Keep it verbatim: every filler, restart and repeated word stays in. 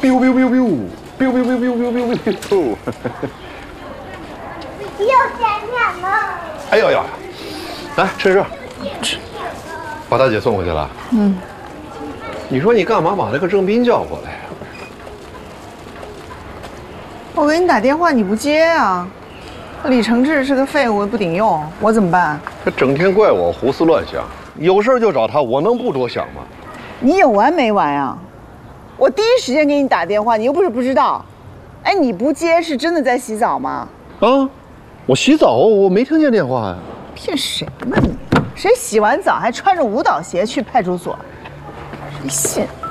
biu biu biu biu biu biu biu biu biu biu biu。 又想什么？ 哎呦呦，来吃吃吃，把大姐送回去了。嗯。你说你干嘛把那个郑斌叫过来呀？ 我给你打电话你不接啊？李承志是个废物，不顶用，我怎么办？ 他整天怪我胡思乱想，有事就找他，我能不多想吗？ 你有完没完啊？我第一时间给你打电话，你又不是不知道。哎，你不接是真的在洗澡吗？ 啊，我洗澡，我没听见电话呀。 骗谁呢你？谁洗完澡还穿着舞蹈鞋去派出所？谁信？